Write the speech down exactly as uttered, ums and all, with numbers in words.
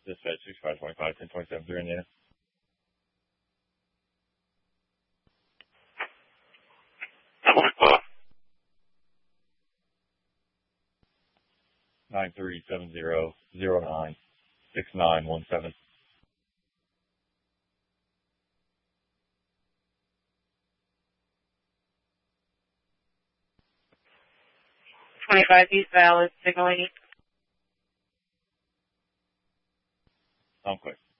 Dispatch six five two five, ten twenty-seven, zero, Indiana. Nine three seven zero zero nine six nine one seven. twenty-five East Valid, signaling. I'm quick.